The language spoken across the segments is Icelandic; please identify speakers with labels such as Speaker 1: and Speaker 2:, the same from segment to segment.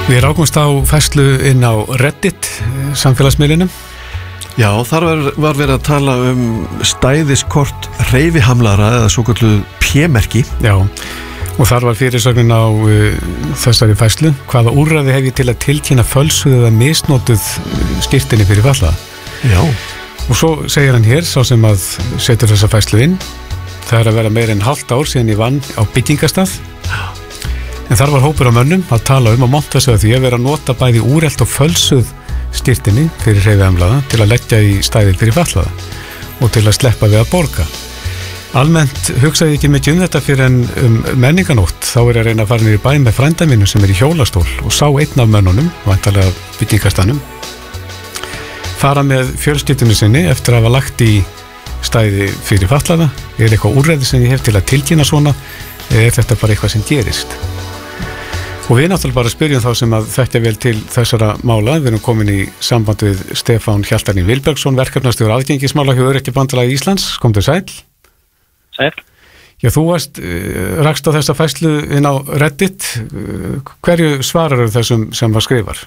Speaker 1: Við rákumst á færslu inn á Reddit, samfélagsmiðlunum.
Speaker 2: Já, þar var verið að tala stæðiskort hreyfihamlara eða svokölluð P-merki.
Speaker 1: Já, og þar var fyrirsögnin á þessari færslu. Hvaða úrræði hef ég til að tilkynna fölsuð eða misnotuð skírteini fyrir fatlaða?
Speaker 2: Já.
Speaker 1: Og svo segir hann hér, sá sem að setur þessa færslu inn, það að vera meira en hálft ár síðan ég vann á byggingastað. En þar var hópur á mönnum að tala og monta sig að því að vera að nota bæði úrelt og fölsuð skírteini fyrir hreyfihamlaða til að leggja í stæði fyrir fatlaða og til að sleppa við að borga. Almennt hugsaði ég ekki mikið þetta fyrir en menninganótt. Þá er ég að reyna að fara niður í bæ með frænda mínu sem í hjólastól og sá einn af mönnunum, væntanlega byggingastanum, fara með fjölskyldunni sinni eftir að hafa lagt í stæði fyrir fatlaða. Er eitthvað úrræði sem ég hef til að tilkynna svona eða er þetta bara eitthvað sem gerist? Og við náttúrulega bara spyrjum þá sem að þekkja vel til þessara mála. Við erum komin í samband við Stefán Hjaltanín Vilbergsson, verkefnastjóri aðgengismála hjá Öryrkjabandalagi Íslands. Komdu sæl.
Speaker 3: Sæl.
Speaker 1: Já, þú rakst á þessa færslu inn á Reddit. Hverju svarar þessum sem var skrifar?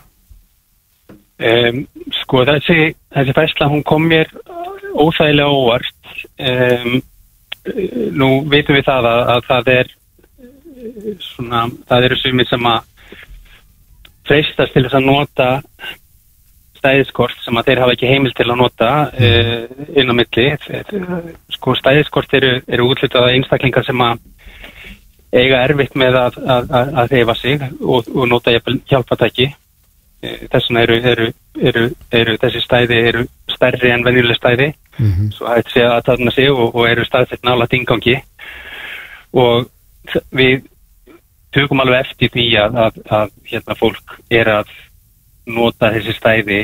Speaker 3: Sko, þessi færsla, hún kom mér óþægilega óvart. Nú vitum við það að það er svona, það eru sumir sem að freistast til þess að nota stæðiskort sem að þeir hafa ekki heimild til að nota inn á milli. Sko, stæðiskort eru úthlutað einstaklingar sem að eiga erfitt með að hreyfa sig og nota hjálpartæki. Þess vegna eru þessi stæði eru stærri en venjuleg stæði, svo hægt sé að þarna sig og eru staðsett nálægt inngangi. Og við tökum alveg eftir því að hérna fólk er að nota þessi stæði,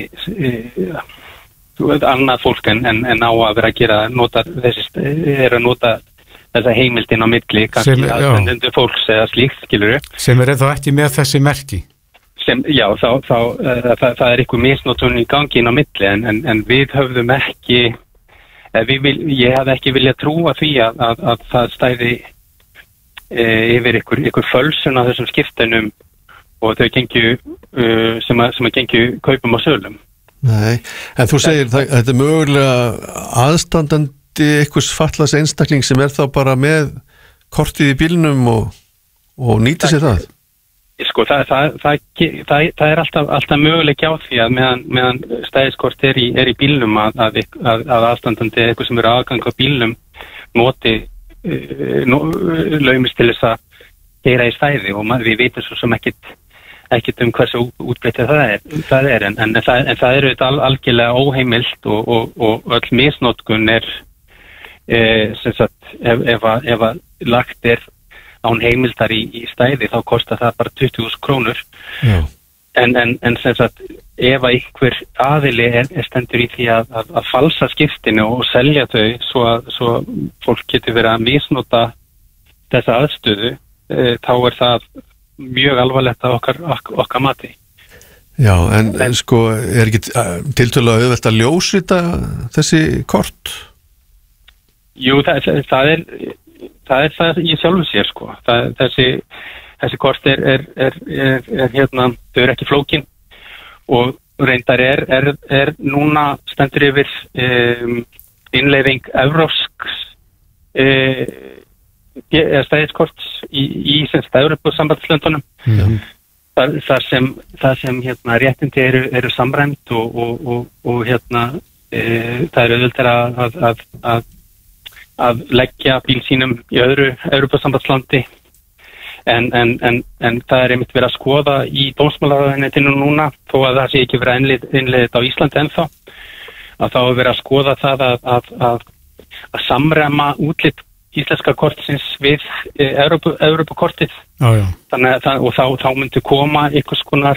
Speaker 3: annað fólk en á að vera að gera, er að nota þessa heimildin á milli, kannski aðstendendur fólks eða slíkt, skilurðu. Sem
Speaker 1: þá ekki með þessi merki?
Speaker 3: Já, það er eitthvað misnotun í gangi inn á milli, en við höfðum ekki, ég hafði ekki viljað trúa því að það stæði yfir ykkur fölsun á þessum skiptunum og þau gengju sem að gengju kaupum og sölum.
Speaker 2: Nei, en þú segir þetta er mögulega aðstandandi einhvers fatlaðs einstakling sem er þá bara með kortið í bílnum og nýtir sér það?
Speaker 3: Sko, það er alltaf möguleik á því að meðan stæðiskort er í bílnum að aðstandandi eitthvað sem eru aðgang á bílnum noti laumist til þess að gera í stæði og við vitum svo sem ekkert hversu útbreitt það er en það eru þetta algjörlega óheimilt og öll misnotkun er sem sagt ef að lagt er án heimildar í stæði þá kostar það bara 20.000 krónur.
Speaker 2: Já.
Speaker 3: En sem sagt ef að einhver aðili er stendur í því að falsa skiptinu og selja þau svo fólk getur verið að misnota þessa aðstöðu, þá er það mjög alvarlegt að okkar mati.
Speaker 2: Já, en sko er ekki tiltölulega auðvelt að ljósrita þessi kort?
Speaker 3: Jú, það er það í sjálfu sér, sko. Þessi kort er hérna, þau eru ekki flókin og reyndar er núna stendur yfir innleiðing evrópsks stæðiskorts í Evrópusambandslöndunum. Það sem hérna réttindi eru samræmd og hérna það er auðveldara að leggja bíl sínum í öðru Evrópusambandslandi. En það er einmitt verið að skoða í dómsmálaráðuneytinu núna, þó að það sé ekki verið innleiðið á Íslandi ennþá, að þá er verið að skoða það að samræma útlit íslenska kortsins við Evrópukortið. Þannig að þá myndi koma einhvers konar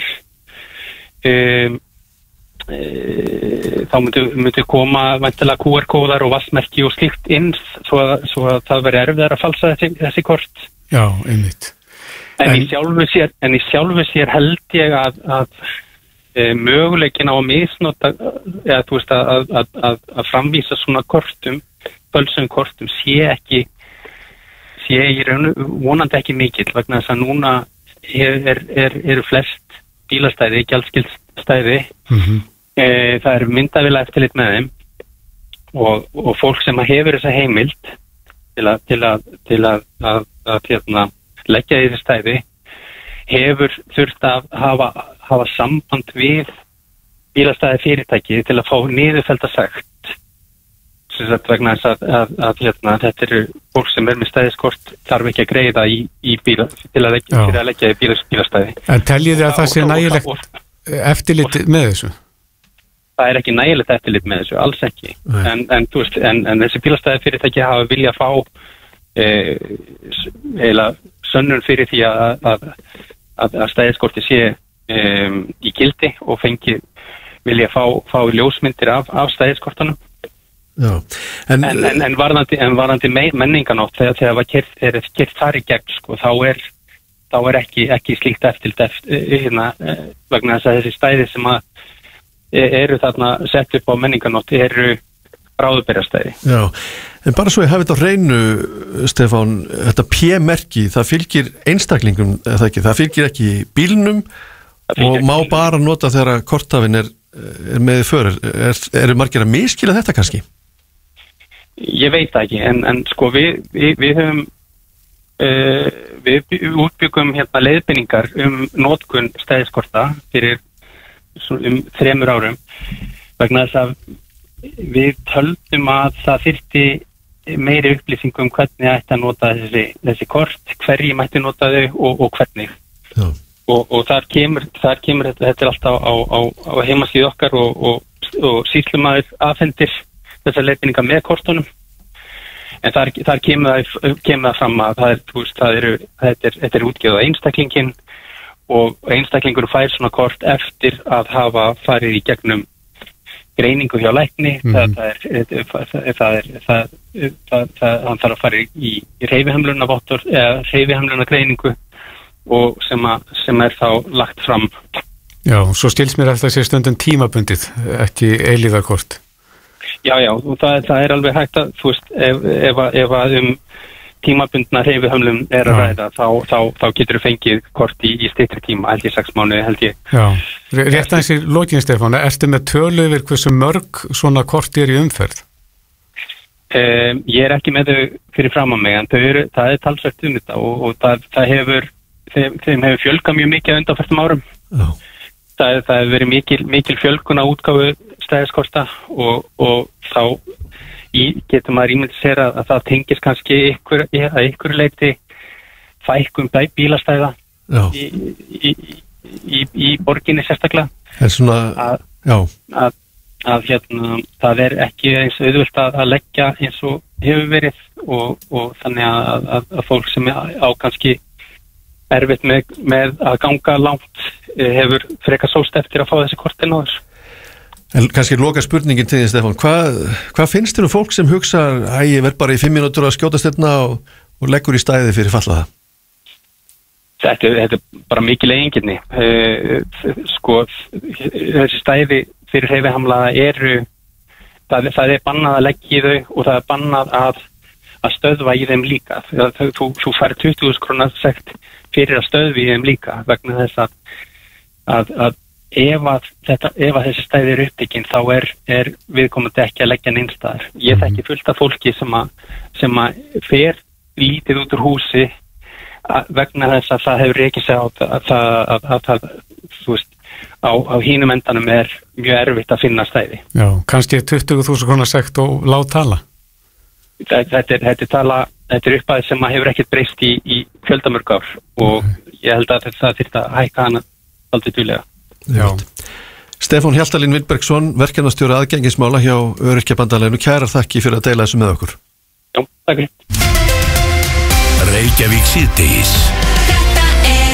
Speaker 3: þá myndi koma væntanlega QR-kóðar og vassmerki og slíkt inn svo að það veri erfiðar að falsa þessi kort.
Speaker 1: Já, einmitt.
Speaker 3: En í sjálfu sér held ég að möguleikin á að misnota eða þú veist að framvísa svona kortum, fölsum kortum sé í raun vonandi ekki mikill vegna þess að núna eru flest bílastæði, gjaldskylstæði, það er myndavéla eftirlit með þeim og fólk sem hefur þessa heimild til að leggja í þessi stæði hefur þurft að hafa samband við bílastæði fyrirtæki til að fá niðurfellda sekt vegna þess að þetta eru fólk sem með stæðiskort þarf ekki að greiða í bíla til að leggja í bílastæði.
Speaker 1: En teljið þið að það sé nægilegt eftirlit með þessu?
Speaker 3: Það er ekki nægilegt eftirlit með þessu, alls ekki. En þessi bílastæði fyrirtæki hafa vilja að fá eiginlega sönnun fyrir því að stæðiskorti sé í gildi og vilja fá ljósmyndir af stæðiskortunum.
Speaker 2: Já.
Speaker 3: En varðandi menninganótt þegar var kert þar í gegn sko, þá er ekki slíkt eftirlit vegna þess að þessi stæði sem eru þarna sett upp á menninganótt eru bráðabirjastæði. Já,
Speaker 2: en bara svo ég hafi þetta á hreinu, Stefán, þetta P-merki, það fylgir einstaklingum, það fylgir ekki bílnum og má bara nota þegar korthafinn er með för. Eru margir að miskila þetta kannski?
Speaker 3: Ég veit ekki, en sko við höfum við útbyggum leiðbeiningar notkun stæðiskorta fyrir 3 árum vegna þess að við töldum að það þyrfti meiri upplýsingum hvernig ætti að nota þessi kort, hverjum ætti að nota þau og hvernig. Já. Og þar kemur þetta er alltaf á heimasíðu okkar og sýslumaður afhendir þessar leiðbeiningar með kortunum. En þar kemur það fram að þetta er útgefið á einstaklingin og einstaklingur fær svona kort eftir að hafa farið í gegnum greiningu hjá lækni. Hann þarf að fara í hreyfihömlunarvottorð eða hreyfihömlunargreiningu og sem er þá lagt fram.
Speaker 1: Já, svo skilst mér eftir að sé stundum tímabundið, ekki eilífðarkort.
Speaker 3: Já, og það er alveg hægt að, ef að tímabundna hreyfihömlun er að ræða, þá getur þú fengið kort í styttri tíma, held ég 6 mánuði, held ég.
Speaker 1: Já, rétt aðeins í lokin, Stefán, ertu með tölu yfir hversu mörg svona kort í umferð?
Speaker 3: Ég er ekki með þau fyrir fram á mig, en það er talsvert þetta og þeim hefur fjölgað mjög mikið á undanförnum árum. Já. Það hefur verið mikil fjölgun á útgáfu stæðiskorta og þá getur maður ímyndið sér að það tengist kannski að einhverju leyti fækkun bílastæða í borginni sérstaklega.
Speaker 2: Það er svona,
Speaker 3: það er ekki eins auðvelt að leggja eins og hefur verið og þannig að fólk sem á kannski erfitt með að ganga langt hefur frekar sóst eftir að fá þessi kortin á þessu.
Speaker 2: En kannski loka spurningin til því, Stefán, hvað finnst þér fólk sem hugsa ég verð bara í 5 mínútur að skjótast hérna og leggur í stæði fyrir fallaða?
Speaker 3: Þetta er bara mikil eigingirni. Sko, þessi stæði fyrir hreyfihamlaða það er bannað að leggja í þau og það er bannað að stöðva í þeim líka. Þú fær 20.000 króna sekt fyrir að stöðva í þeim líka vegna þess að ef þessi stæði eru upptekinn þá er viðkomandi ekki að leggja neins staðar. Ég þekki fullt af fólki sem fer lítið út úr húsi vegna þess að það hefur rekið sig á hínum endanum er mjög erfitt að finna stæði.
Speaker 1: Já, kannski 20.000 króna sekt og lág tala.
Speaker 3: Þetta er uppæð sem hefur ekkert breyst í fjöldamörg ár og ég held að það þyrfti að hækka hana aldrei duglega.
Speaker 2: Já. Stefán Hjaltalín Vilbergsson, verkefnastjóri aðgengismála hjá Öryrkjabandalaginu, kærar þakki fyrir að deila þessu með okkur.
Speaker 3: Já, takk fyrir.
Speaker 4: Reykjavík síðdegis. Þetta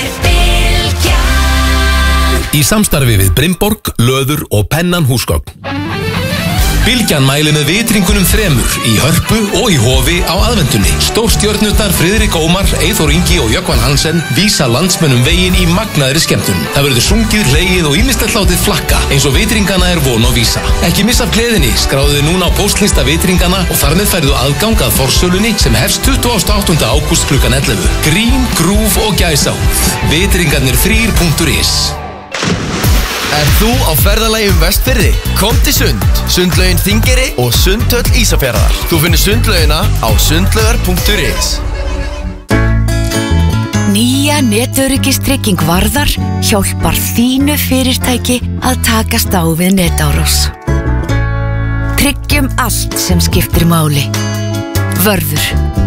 Speaker 4: Bylgjan. Í samstarfi við Brimborg, Löður og Pennan húsgögn. Bylgjan mæli með vitringunum 3 í Hörpu og í Hofi á aðvendunni. Stórstjörnurnar Friðrik Ómar, Eyþór Ingi og Jökvan Hansen vísa landsmönnum veginn í magnaðri skemmtun. Það verður sungið, hlegið og ýmislegt látið flakka eins og vitringana er von og vísa. Ekki missa af gleðinni, skráðu þið núna á póstlista vitringana og þar með færðu aðgang að forsölunni sem hefst 28. ágúst klukkan 11. Grín, grúf og gæsáð. Vitringarnir 3.is
Speaker 5: Þú á ferðalagi Vestfirði? Kom til Sund, Sundlaugin Þingeyri og Sundhöll Ísafjarðar. Þú finnur sundlaugina á sundlaugar.is.
Speaker 6: Nýja netöryggistrygging Varðar hjálpar þínu fyrirtæki að takast á við netárás. Tryggjum allt sem skiptir máli. Vörður.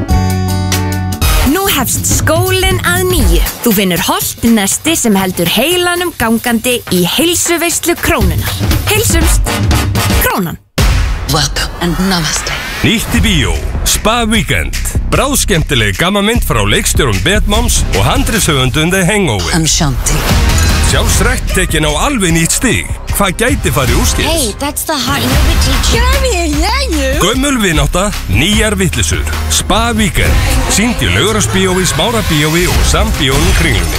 Speaker 7: Nú hefst skólinn að nýju. Þú finnur Holt nesti sem heldur heilanum gangandi í heilsuveislu Krónunnar. Heilsumst. Krónan.
Speaker 6: Welcome and namaste.
Speaker 8: Nýtt í bíó, Spa Weekend. Bráðskemmtileg gammamynd frá leikstjórum Betmoms og handritshöfundum The Hangover.
Speaker 6: I'm Shanti.
Speaker 8: Sjálfsrækt tekin á alveg nýtt stig. Hvað gæti farið úrskeiðis?
Speaker 7: Hey, that's the hot yoga teacher. Come here, yeah, you.
Speaker 8: Gömul vinátta, nýjar vittlisur. Spa Weekend. Sýnd í Laugarásbíói, Smárabíói og Sambíónum Kringlunni.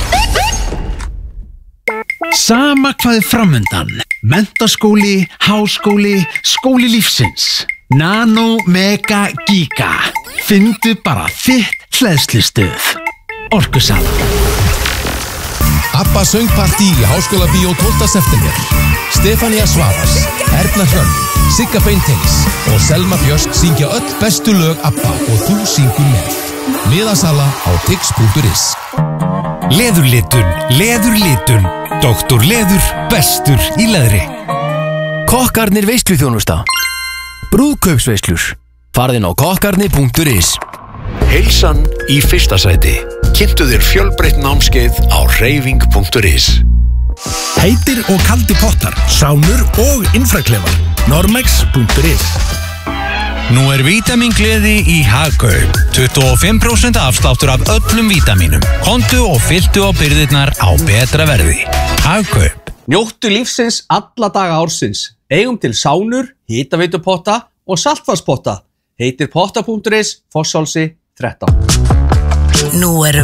Speaker 9: Sama hvað framundan. Menntaskóli, háskóli, skóli lífsins. Nano, mega, giga. Fyndu bara þitt hleðslustuð. Orkusala.
Speaker 4: Abba söngpartí í Háskólabíó 12. september. Stefania Svavars, Erna Hrönn, Sigga Beinteins og Selma Björk syngja öll bestu lög Abba og þú syngur með. Miðasala á tix.is.
Speaker 10: Leðurlitun. Doktor Leður, bestur í leðri.
Speaker 5: Kokkarnir veisluþjónusta. Brúðkaupsveislur. Farðinn á kokkarnir.is.
Speaker 11: Heilsan í fyrsta sæti. Kynntu þér fjölbreytt námskeið á hreyfing.is.
Speaker 10: Heitir og kaldi pottar, sánur og infraklefar. Normex.is. Nú vítamingleði í Hagkaup. 25% afsláttur af öllum vítamínum. Komdu og fylltu á birgðirnar á betra verði. Hagkaup.
Speaker 12: Njóttu lífsins alla daga ársins. Eigum til sánur, hitaveitupotta og saltvarspotta. Heitir potta.is, Fossálsi 13.
Speaker 6: Nú